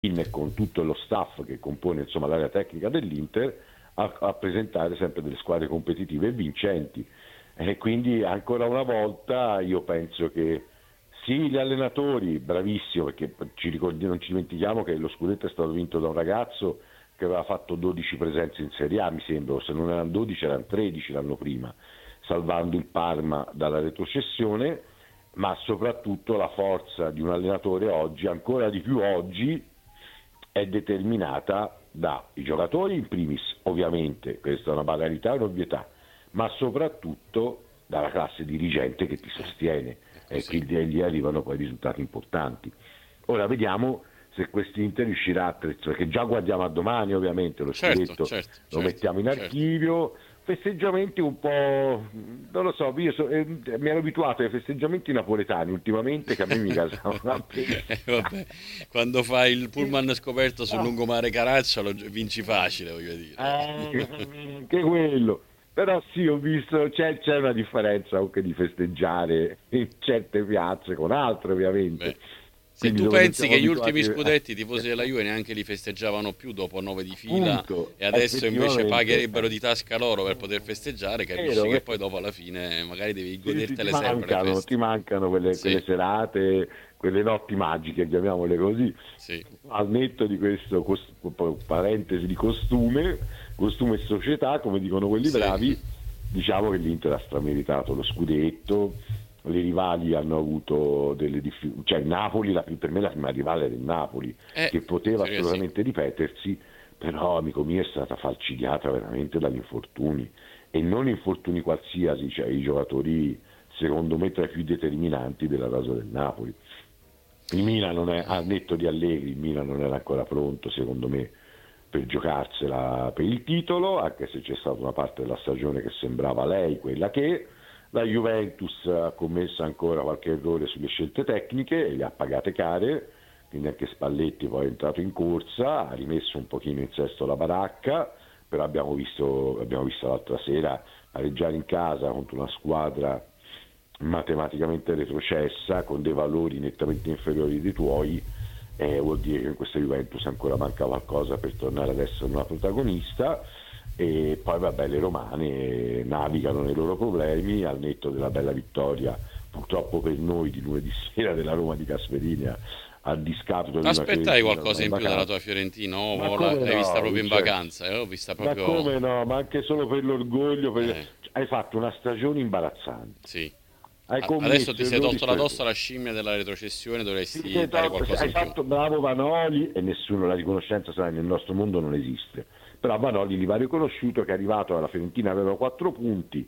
e con tutto lo staff che compone insomma l'area tecnica dell'Inter a presentare sempre delle squadre competitive e vincenti. E quindi ancora una volta io penso che sì, gli allenatori, bravissimo, perché non ci dimentichiamo che lo scudetto è stato vinto da un ragazzo che aveva fatto 12 presenze in Serie A, mi sembra, o se non erano 12 erano 13 l'anno prima, salvando il Parma dalla retrocessione, ma soprattutto la forza di un allenatore oggi, ancora di più oggi, è determinata dai giocatori in primis, ovviamente, questa è una banalità, un'ovvietà, ma soprattutto dalla classe dirigente che ti sostiene e quindi lì arrivano poi risultati importanti. Ora vediamo se quest'Inter riuscirà a perché già guardiamo a domani ovviamente, lo Certo, scudetto certo, lo certo, mettiamo in certo. archivio, festeggiamenti un po', non lo so, mi ero abituato ai festeggiamenti napoletani ultimamente che a me mi casavano Vabbè, quando fai il pullman scoperto sul lungomare Caracciolo vinci facile, voglio dire. anche quello. Però sì, ho visto, c'è una differenza anche di festeggiare in certe piazze con altre ovviamente. Beh, se Quindi tu dove non pensi siamo che gli ultimi abituati scudetti i tifosi della Juve neanche li festeggiavano più dopo 9 di fila appunto, e adesso invece effettivamente, pagherebbero di tasca loro per poter festeggiare, capisci vero, che poi dopo alla fine magari devi sì, sì, godertele sempre le ti feste. mancano quelle Sì, serate, quelle notti magiche, chiamiamole così, sì, al netto di questo parentesi di costume e società, come dicono quelli sì. bravi, diciamo che l'Inter ha strameritato lo scudetto, le rivali hanno avuto delle difficoltà, cioè il Napoli, per me la prima rivale era il Napoli, che In poteva teoria sì. assolutamente ripetersi, però amico mio è stata falcidiata veramente dagli infortuni e non infortuni qualsiasi, cioè i giocatori secondo me tra i più determinanti della rosa del Napoli. Il Milan non è, al netto di Allegri, il Milan non era ancora pronto secondo me per giocarsela per il titolo, anche se c'è stata una parte della stagione che sembrava lei quella che la Juventus ha commesso ancora qualche errore sulle scelte tecniche e le ha pagate care, quindi anche Spalletti poi è entrato in corsa, ha rimesso un pochino in sesto la baracca, però abbiamo visto l'altra sera pareggiare in casa contro una squadra matematicamente retrocessa con dei valori nettamente inferiori dei tuoi, vuol dire che in questa Juventus ancora manca qualcosa per tornare ad essere una protagonista. E poi vabbè, le romane navigano nei loro problemi al netto della bella vittoria purtroppo per noi di lunedì sera della Roma di Gasperini a discapito di una Aspettavi Fiorentina qualcosa ormai in più dalla vacante. tua Fiorentina? Ma O come l'hai vista no, proprio in Vincenzo? vacanza? L'ho vista Ma proprio... come no? Ma anche solo per l'orgoglio, Eh, hai fatto una stagione imbarazzante, sì. hai Adesso commesso ti sei errori tolto su la tosta errori. la scimmia della retrocessione, Sì, dovresti dare qualcosa hai in più. fatto bravo Vanoli e nessuno, la riconoscenza sai, nel nostro mondo non esiste, però Vanoli gli va riconosciuto che è arrivato alla Fiorentina, aveva 4 punti,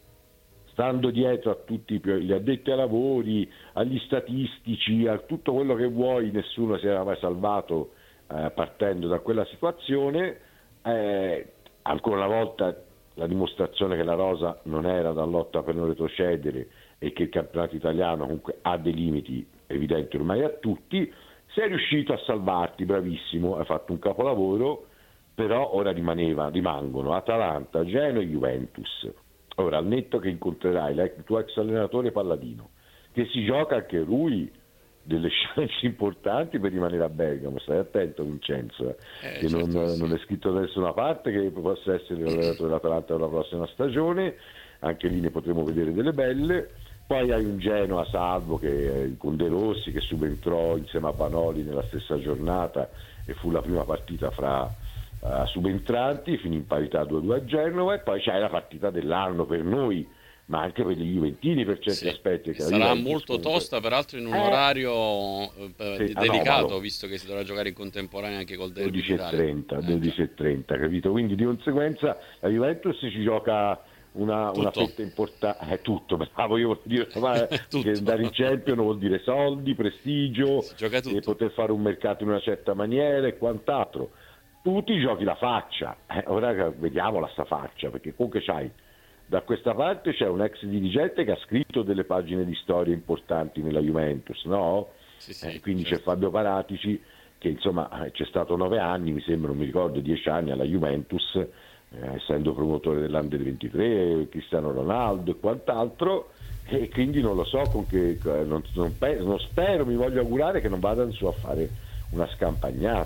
stando dietro a tutti gli addetti ai lavori, agli statistici, a tutto quello che vuoi, nessuno si era mai salvato partendo da quella situazione. Ancora una volta la dimostrazione che la Rosa non era da lotta per non retrocedere e che il campionato italiano comunque ha dei limiti evidenti ormai a tutti. Sei riuscito a salvarti, bravissimo, hai fatto un capolavoro, però ora rimangono Atalanta, Genoa e Juventus. Ora, al netto che incontrerai il tuo ex allenatore Palladino, che si gioca anche lui delle chance importanti per rimanere a Bergamo, stai attento Vincenzo, che Certo che non sì. è scritto da nessuna parte che possa essere l'allenatore dell'Atalanta per la prossima stagione, anche lì ne potremo vedere delle belle. Poi hai un Genoa salvo con De Rossi che subentrò insieme a Vanoli nella stessa giornata e fu la prima partita fra subentranti, finì in parità 2-2 a Genova e poi c'è la partita dell'anno per noi, ma anche per gli Juventini per certi Sì. aspetti, E che la sarà Juventus molto comunque tosta, peraltro in un è orario sì, delicato, anomalo. visto che si dovrà giocare in contemporanea anche col derby d'Italia. 12:30, Già. 12:30, capito? Quindi di conseguenza la Juventus ci gioca una Tutto. fetta importante, è tutto, bravo, io voglio dire, ma che Tutto. andare in Champions vuol dire soldi, prestigio, Si gioca e tutto. poter fare un mercato in una certa maniera e quant'altro. Tu ti giochi la faccia, ora vediamola sta faccia, perché comunque c'hai, da questa parte c'è un ex dirigente che ha scritto delle pagine di storia importanti nella Juventus, no? Sì, sì, Quindi c'è certo. Fabio Paratici che insomma c'è stato 9 anni, mi sembra, non mi ricordo, 10 anni alla Juventus, essendo promotore dell'Under 23, Cristiano Ronaldo e quant'altro, e quindi non lo so con che, non spero, mi voglio augurare che non vadano su a fare una scampagnata.